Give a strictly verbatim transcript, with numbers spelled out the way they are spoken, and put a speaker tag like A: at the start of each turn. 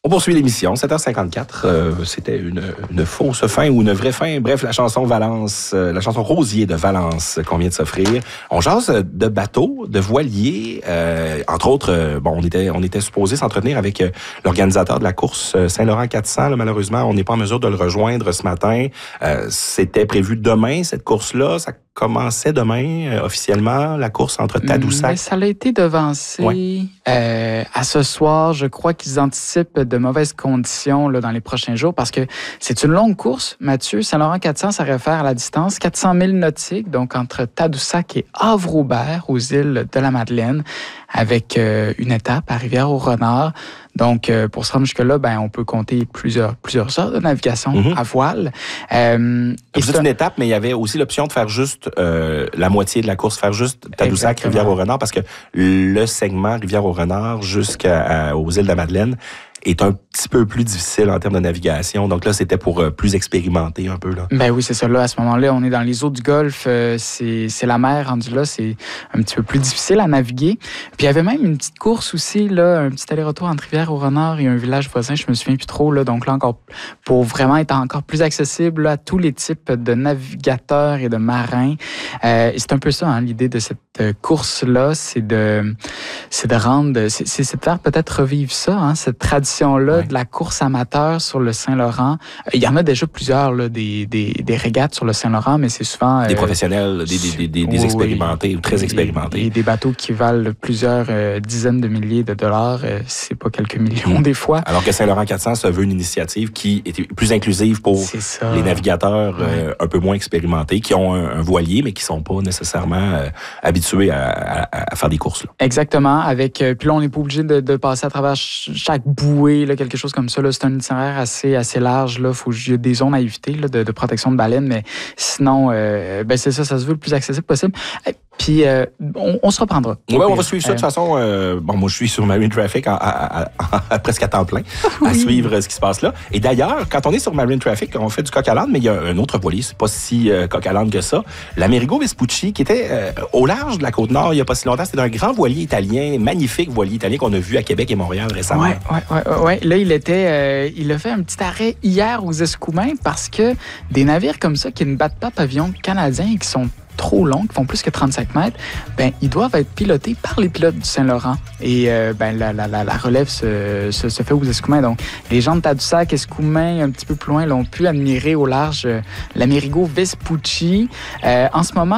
A: On poursuit l'émission, sept heures cinquante-quatre. Euh, c'était une, une fausse fin ou une vraie fin. Bref, la chanson Valence, euh, la chanson Rosier de Valence qu'on vient de s'offrir. On jase de bateaux, de voiliers. Euh, entre autres, euh, bon, on était, on était supposé s'entretenir avec euh, l'organisateur de la course euh, Saint-Laurent quatre cents. Là, malheureusement, on n'est pas en mesure de le rejoindre ce matin. Euh, c'était prévu demain, cette course-là. Ça commençait demain, euh, officiellement, la course entre Tadoussac.
B: Mais ça a été devancé ouais. euh, à ce soir. Je crois qu'ils anticipent de mauvaises conditions là, dans les prochains jours parce que c'est une longue course, Mathieu. Saint-Laurent quatre cents, ça réfère à la distance, quatre cents milles nautiques, donc entre Tadoussac et Havre-Aubert, aux îles de la Madeleine, avec euh, une étape à Rivière-au-Renard. Donc, euh, pour se rendre jusque-là, ben, on peut compter plusieurs, plusieurs heures de navigation mm-hmm. à voile.
A: Euh, et c'est une étape, mais il y avait aussi l'option de faire juste euh, la moitié de la course, faire juste Tadoussac, Rivière-au-Renard, parce que le segment Rivière-au-Renard jusqu'aux îles de la Madeleine est un petit peu plus difficile en termes de navigation. Donc là, c'était pour euh, plus expérimenter un peu. Là.
B: Ben oui, c'est ça. Là, à ce moment-là, on est dans les eaux du Golfe. Euh, c'est, c'est la mer rendue là. C'est un petit peu plus difficile à naviguer. Puis il y avait même une petite course aussi, là, un petit aller-retour entre Rivière-au-Renard et un village voisin. Je me souviens plus trop. Là, donc là, encore pour vraiment être encore plus accessible là, à tous les types de navigateurs et de marins. Euh, et c'est un peu ça, hein, l'idée de cette euh, course-là. C'est de, c'est de rendre... C'est, c'est, c'est de faire peut-être revivre ça, hein, cette tradition là ouais. de la course amateur sur le Saint-Laurent. Il y en a déjà plusieurs, là, des, des, des régates sur le Saint-Laurent, mais c'est souvent...
A: Des
B: euh,
A: professionnels, des, des, des, des expérimentés oui, ou très expérimentés.
B: Et, et des bateaux qui valent plusieurs euh, dizaines de milliers de dollars. Euh, c'est pas quelques millions mmh. des fois.
A: Alors que Saint-Laurent quatre cents se veut une initiative qui était plus inclusive pour les navigateurs ouais. euh, un peu moins expérimentés, qui ont un, un voilier, mais qui sont pas nécessairement euh, habitués à, à, à faire des courses. Là.
B: Exactement. Avec, euh, puis là, on n'est pas obligé de, de passer à travers chaque bout Là, quelque chose comme ça. Là, c'est un itinéraire assez, assez large. Là. Faut, il y a des zones à éviter là, de, de protection de baleines, mais sinon, euh, ben c'est ça, ça se veut le plus accessible possible. Et puis, euh, on, on se reprendra.
A: Oui, on va suivre ça. De toute façon, euh, bon, moi, je suis sur Marine Traffic à, à, à, à, presque à temps plein oui. à suivre ce qui se passe là. Et d'ailleurs, quand on est sur Marine Traffic, on fait du coq à l'âne, mais il y a un autre voilier, c'est pas si euh, coq à l'âne que ça. L'Amerigo Vespucci, qui était euh, au large de la Côte-Nord il y a pas si longtemps. C'était un grand voilier italien, magnifique voilier italien qu'on a vu à Québec et Montréal récemment.
B: Oui, oui, oui. Ouais. Là, il était, euh, il a fait un petit arrêt hier aux Escoumins parce que des navires comme ça qui ne battent pas pavillon canadien et qui sont trop longs, qui font plus que trente-cinq mètres, ben ils doivent être pilotés par les pilotes du Saint-Laurent. Et euh, ben la, la, la, la relève se, se, se fait aux Escoumins. Donc, les gens de Tadoussac, Escoumins, un petit peu plus loin, l'ont pu admirer au large euh, l'Amerigo Vespucci. Euh, en ce moment,